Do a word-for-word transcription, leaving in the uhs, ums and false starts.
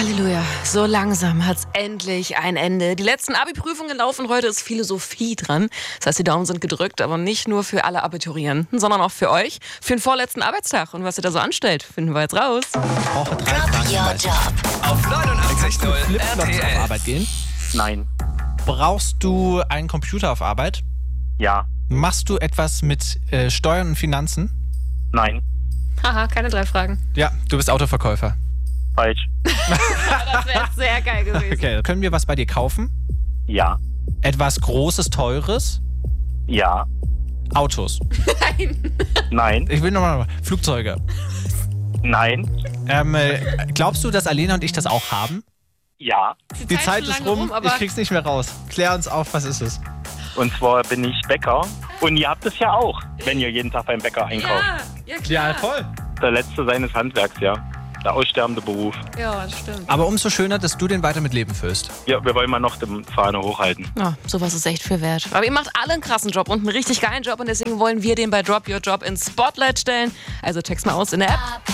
Halleluja, so langsam hat's endlich ein Ende. Die letzten Abi-Prüfungen laufen, heute ist Philosophie dran. Das heißt, die Daumen sind gedrückt, aber nicht nur für alle Abiturienten, sondern auch für euch, für den vorletzten Arbeitstag. Und was ihr da so anstellt, finden wir jetzt raus. Ich brauche drei Fragen zum Beispiel. Auf neunundachtzig Komma null Flipflops R T auf L. Arbeit gehen? Nein. Brauchst du einen Computer auf Arbeit? Ja. Machst du etwas mit äh, Steuern und Finanzen? Nein. Haha, keine drei Fragen. Ja, du bist Autoverkäufer. Falsch. Das wäre sehr geil gewesen. Okay. Können wir was bei dir kaufen? Ja. Etwas Großes, Teures? Ja. Autos. Nein. Nein. Ich will nochmal. Flugzeuge. Nein. Ähm, äh, glaubst du, dass Alena und ich das auch haben? Ja. Die Zeit schon ist lange rum, aber ich krieg's nicht mehr raus. Klär uns auf, was ist es? Und zwar bin ich Bäcker. Und ihr habt es ja auch, wenn ihr jeden Tag beim Bäcker einkauft. Ja, ja klar. voll. Der letzte seines Handwerks, ja. Der aussterbende Beruf. Ja, das stimmt. Aber umso schöner, dass du den weiter mit Leben füllst. Ja, wir wollen mal noch die Fahne hochhalten. Ja, sowas ist echt viel wert. Aber ihr macht alle einen krassen Job und einen richtig geilen Job und deswegen wollen wir den bei Drop Your Job ins Spotlight stellen. Also check's mal aus in der App.